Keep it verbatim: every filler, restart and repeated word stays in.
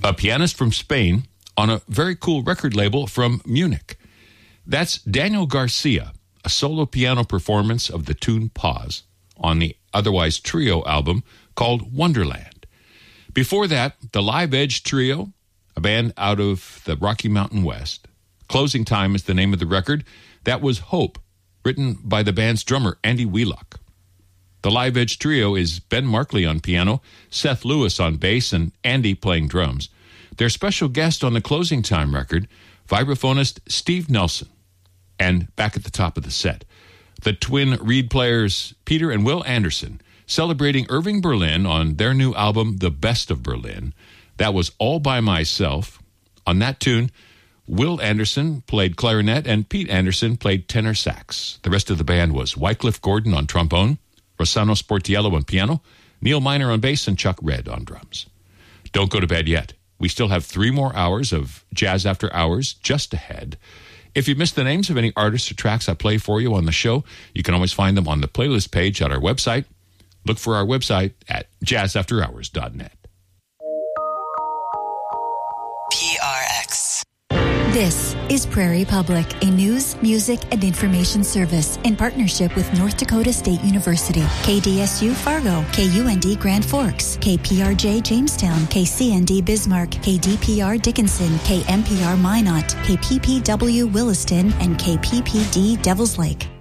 a pianist from Spain on a very cool record label from Munich. That's Daniel Garcia, a solo piano performance of the tune Pause on the otherwise trio album called Wonderland. Before that, the Live Edge Trio, a band out of the Rocky Mountain West. Closing Time is the name of the record. That was Hope, written by the band's drummer, Andy Wheelock. The Live Edge Trio is Ben Markley on piano, Seth Lewis on bass, and Andy playing drums. Their special guest on the Closing Time record, vibraphonist Steve Nelson. And back at the top of the set, the twin reed players Peter and Will Anderson, celebrating Irving Berlin on their new album, The Best of Berlin. That was All By Myself. On that tune, Will Anderson played clarinet and Pete Anderson played tenor sax. The rest of the band was Wycliffe Gordon on trombone, Rossano Sportiello on piano, Neil Miner on bass, and Chuck Red on drums. Don't go to bed yet. We still have three more hours of Jazz After Hours just ahead. If you missed the names of any artists or tracks I play for you on the show, you can always find them on the playlist page at our website. Look for our website at jazz after hours dot net. P R X. This is Prairie Public, a news, music, and information service in partnership with North Dakota State University, K D S U Fargo, K U N D Grand Forks, K P R J Jamestown, K C N D Bismarck, K D P R Dickinson, K M P R Minot, K P P W Williston, and K P P D Devils Lake.